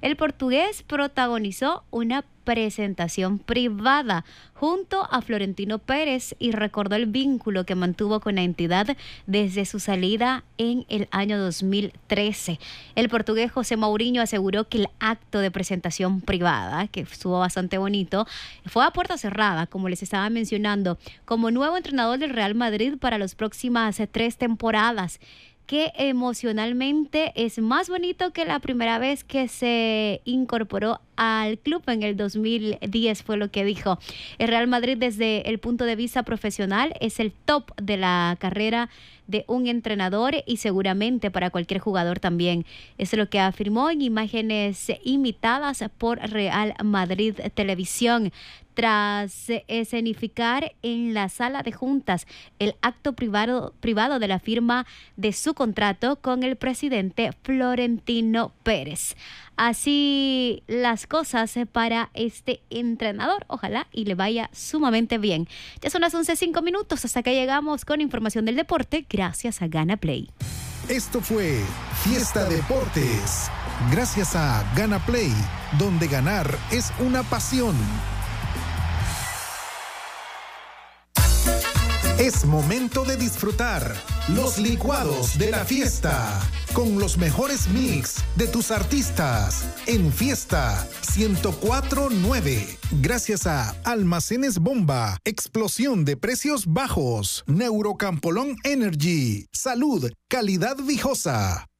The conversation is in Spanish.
el portugués protagonizó una presentación privada junto a Florentino Pérez y recordó el vínculo que mantuvo con la entidad desde su salida en el año 2013. El portugués José Mourinho aseguró que el acto de presentación privada, que estuvo bastante bonito, fue a puerta cerrada, como les estaba mencionando, como nuevo entrenador del Real Madrid para las próximas 3 temporadas, que emocionalmente es más bonito que la primera vez que se incorporó al club en el 2010, fue lo que dijo. El Real Madrid, desde el punto de vista profesional, es el top de la carrera de un entrenador y seguramente para cualquier jugador también. Eso es lo que afirmó en imágenes imitadas por Real Madrid Televisión, tras escenificar en la sala de juntas el acto privado de la firma de su contrato con el presidente Florentino Pérez. Así las cosas para este entrenador, ojalá y le vaya sumamente bien. Ya son las 11:05, hasta que llegamos con información del deporte gracias a Gana Play. Esto fue Fiesta Deportes, gracias a Gana Play, donde ganar es una pasión. Es momento de disfrutar los licuados de la fiesta con los mejores mix de tus artistas en Fiesta 104.9. Gracias a Almacenes Bomba, explosión de precios bajos, Neurocampolón Energy, salud, calidad Vijosa.